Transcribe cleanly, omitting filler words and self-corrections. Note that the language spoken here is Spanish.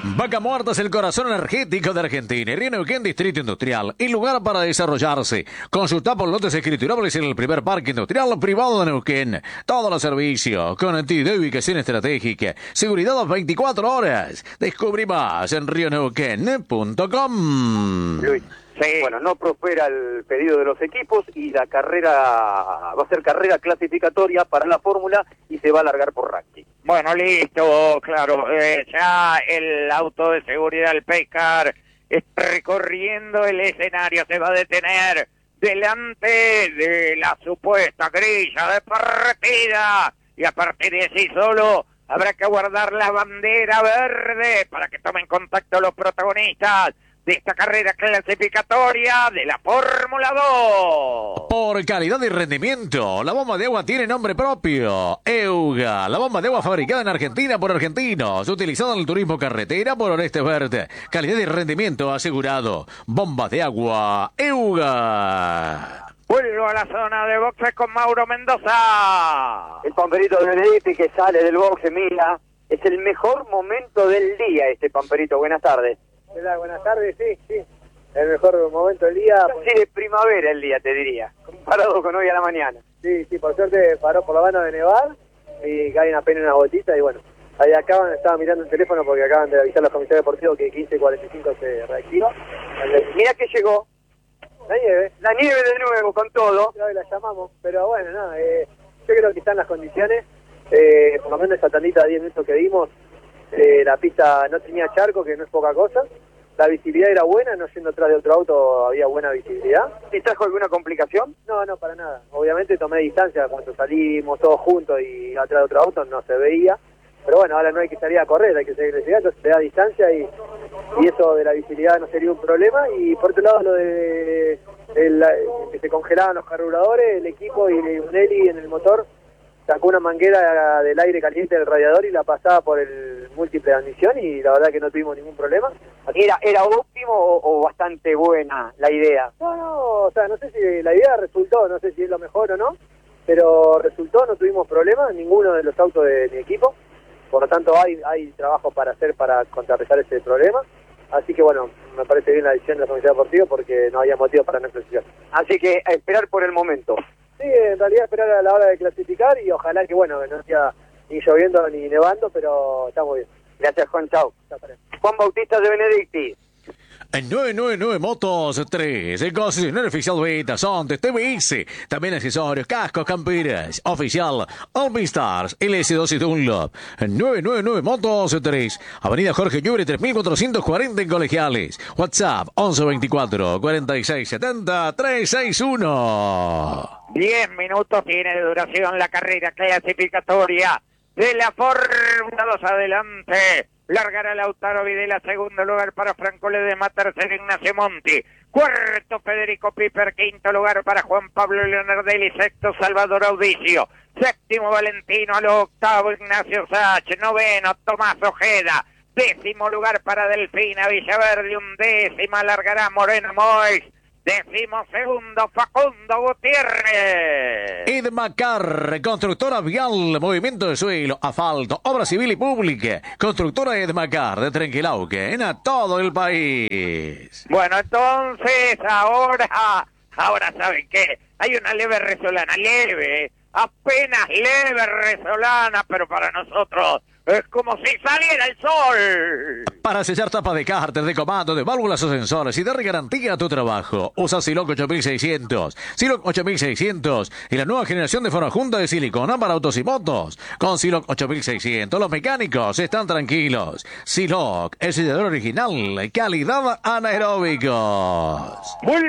Vaca Muerta es el corazón energético de Argentina y Río Neuquén Distrito Industrial, el lugar para desarrollarse. Consulta por lotes escriturables en el primer parque industrial privado de Neuquén. Todos los servicios, conectividad y ubicación estratégica, seguridad 24 horas. Descubrí más en rioneuquén.com. Luis, sí. Bueno, no prospera el pedido de los equipos y la carrera va a ser carrera clasificatoria para la fórmula y se va a alargar por ranking. Bueno, listo, claro, ya el auto de seguridad, el Paycar, está recorriendo el escenario, se va a detener delante de la supuesta grilla de partida y a partir de allí solo habrá que guardar la bandera verde para que tomen contacto los protagonistas de esta carrera clasificatoria de la Fórmula 2. Por calidad y rendimiento, la bomba de agua tiene nombre propio. Euga, la bomba de agua fabricada en Argentina por argentinos, utilizada en el turismo carretera por Orestes Verde. Calidad y rendimiento asegurado. Bomba de agua Euga. Vuelvo a la zona de boxe con Mauro Mendoza. El pamperito de Benedicti que sale del boxe, mira, es el mejor momento del día este pamperito. Buenas tardes. Hola, buenas tardes, sí. El mejor momento del día. Sí, de primavera el día, te diría, comparado con hoy a la mañana. Sí, por suerte paró por la mano de nevar y caen apenas unas gotitas y bueno, ahí estaba mirando el teléfono porque acaban de avisar los comisarios deportivos que 15:45 se reactiva. Mira que llegó. La nieve. La nieve de nuevo, con todo. Hoy la llamamos, pero bueno, yo creo que están las condiciones, por lo menos esa tandita de 10 minutos que dimos, la pista no tenía charco, que no es poca cosa. La visibilidad era buena, no yendo atrás de otro auto había buena visibilidad. ¿Y trajo alguna complicación? No, para nada. Obviamente tomé distancia cuando salimos todos juntos y atrás de otro auto no se veía. Pero bueno, ahora no hay que salir a correr, hay que seguir llegando, entonces se da distancia y eso de la visibilidad no sería un problema. Y por otro lado, lo de que se congelaban los carburadores, el equipo y Unelli en el motor sacó una manguera del aire caliente del radiador y la pasaba por el múltiple de admisión y la verdad que no tuvimos ningún problema. ¿Era óptimo o bastante buena la idea? No, o sea, no sé si la idea resultó, no sé si es lo mejor o no, pero resultó, no tuvimos problemas, ninguno de los autos de mi equipo, por lo tanto hay trabajo para hacer para contrarrestar ese problema, así que bueno, me parece bien la decisión de la Comisión Deportiva porque no había motivo para no clasificar. Así que a esperar por el momento. Sí, en realidad esperar a la hora de clasificar y ojalá que bueno, que no sea ni lloviendo ni nevando, pero estamos bien. Gracias, Juan, chau. Juan Bautista de Benedicti. En 999 Motos 3, el concesionario oficial Beta, Sontes, TBS, también accesorios, cascos, camperas, oficial, Allstars, LS2 y Dunlop. En 999 Motos 3, Avenida Jorge Llubre 3440 en Colegiales. WhatsApp 1124 4670 361. 10 minutos tiene de duración la carrera clasificatoria de la Fórmula 2. Adelante. Largará Lautaro Videla, segundo lugar para Franco Ledesma, tercero Ignacio Monti, cuarto Federico Piper, quinto lugar para Juan Pablo Leonardelli, sexto Salvador Audicio, séptimo Valentino, al octavo Ignacio Sach, noveno Tomás Ojeda, décimo lugar para Delfina Villaverde, undécima largará Moreno Mois, décimo segundo Facundo Gutiérrez. Edmacar, constructora vial, movimiento de suelo, asfalto, obra civil y pública. Constructora Edmacar de Trenquilauque, en a todo el país. Bueno, entonces ahora ¿saben qué? Hay una leve resolana, apenas leve resolana, pero para nosotros es como si saliera el sol. Para sellar tapas de cárter, de comando, de válvulas o sensores y darle garantía a tu trabajo, usa Siloc 8600. Siloc 8600 y la nueva generación de forajunta de silicona para autos y motos. Con Siloc 8600 los mecánicos están tranquilos. Siloc, el sellador original, calidad anaeróbicos.